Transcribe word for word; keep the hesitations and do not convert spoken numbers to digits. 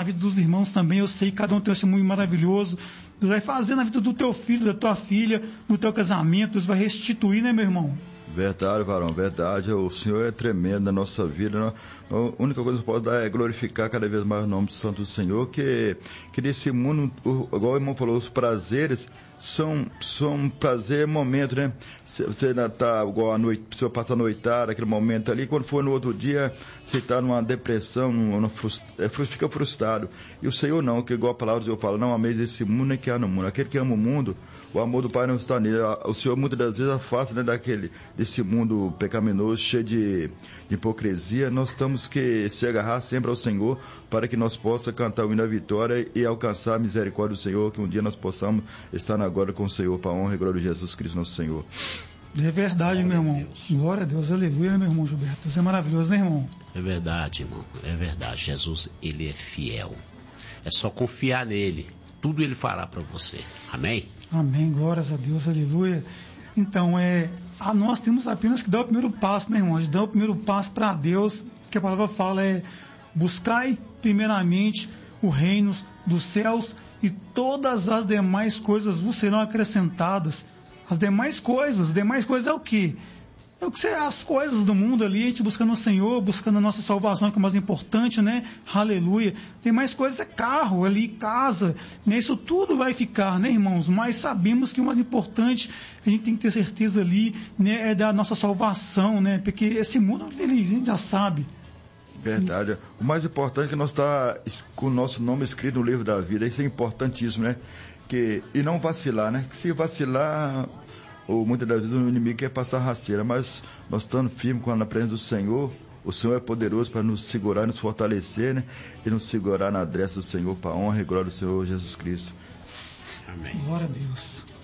vida dos irmãos também. Eu sei que cada um tem um testemunho maravilhoso. Deus vai fazer na vida do teu filho, da tua filha, no teu casamento. Deus vai restituir, né, meu irmão? Verdade, varão, verdade. O Senhor é tremendo na nossa vida. A única coisa que eu posso dar é glorificar cada vez mais o nome do Santo do Senhor, que, que nesse mundo, igual o irmão falou, os prazeres são, são prazer momento, né? Você ainda tá igual a noite, precisa passar a noitada, aquele momento ali, quando for no outro dia, você está numa depressão, numa frustra, fica frustrado. E o Senhor não, que igual a palavra do Senhor fala, não ameis esse mundo nem que há no mundo. Aquele que ama o mundo, o amor do Pai não está nele. O Senhor muitas das vezes afasta, né, daquele, desse mundo pecaminoso, cheio de, de hipocrisia. Nós temos que se agarrar sempre ao Senhor para que nós possamos cantar o hino da vitória e alcançar a misericórdia do Senhor, que um dia nós possamos estar na glória com o Senhor, para a honra e glória de Jesus Cristo, nosso Senhor. É verdade, meu irmão. Glória a Deus, aleluia, meu irmão Gilberto. Deus é maravilhoso, né, irmão? É verdade, irmão, é verdade. Jesus, ele é fiel. É só confiar nele. Tudo ele fará para você. Amém? Amém, glórias a Deus, aleluia. Então, é, a, nós temos apenas que dar o primeiro passo, né, irmão? A gente dá o primeiro passo para Deus, que a palavra fala é: buscai primeiramente o reino dos céus e todas as demais coisas vos serão acrescentadas. As demais coisas, as demais coisas é o quê? É o que você, as coisas do mundo ali, a gente buscando o Senhor, buscando a nossa salvação, que é o mais importante, né? Aleluia. Tem mais coisas, é carro ali, casa, né? Isso tudo vai ficar, né, irmãos? Mas sabemos que o mais importante, a gente tem que ter certeza ali, né, é da nossa salvação, né? Porque esse mundo, ele, a gente já sabe. Verdade. O mais importante é que nós está com o nosso nome escrito no livro da vida. Isso é importantíssimo, né? Que, e não vacilar, né? Que se vacilar, ou muitas das vezes o inimigo quer passar rasteira, mas nós estando firmes na presença do Senhor, o Senhor é poderoso para nos segurar e nos fortalecer, né? E nos segurar na adressa do Senhor, para a honra e glória do Senhor Jesus Cristo. Amém. Glória a Deus.